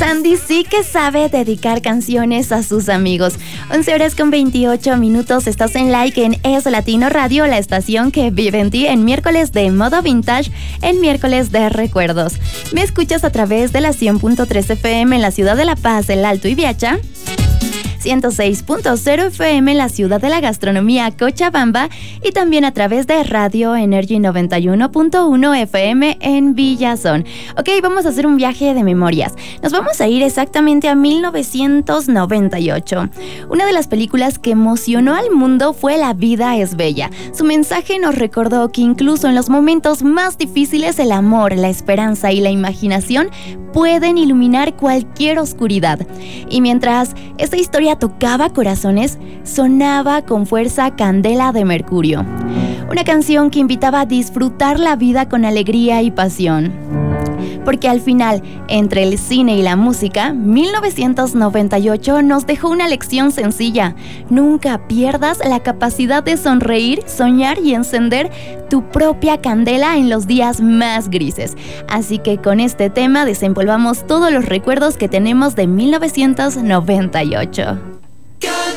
Sandy sí que sabe dedicar canciones a sus amigos. 11:28. Estás en Like en Es Latino Radio, la estación que vive en ti en miércoles de modo vintage, en miércoles de recuerdos. Me escuchas a través de la 100.3 FM en la ciudad de La Paz, El Alto y Viacha, 106.0 FM en la ciudad de la gastronomía Cochabamba y también a través de Radio Energy 91.1 FM en Villazón. Ok, vamos a hacer un viaje de memorias. Nos vamos a ir exactamente a 1998. Una de las películas que emocionó al mundo fue La vida es bella. Su mensaje nos recordó que incluso en los momentos más difíciles el amor, la esperanza y la imaginación pueden iluminar cualquier oscuridad. Y mientras esta historia tocaba corazones, sonaba con fuerza Candela de Mercurio. Una canción que invitaba a disfrutar la vida con alegría y pasión. Porque al final, entre el cine y la música, 1998 nos dejó una lección sencilla. Nunca pierdas la capacidad de sonreír, soñar y encender tu propia candela en los días más grises. Así que con este tema desempolvamos todos los recuerdos que tenemos de 1998.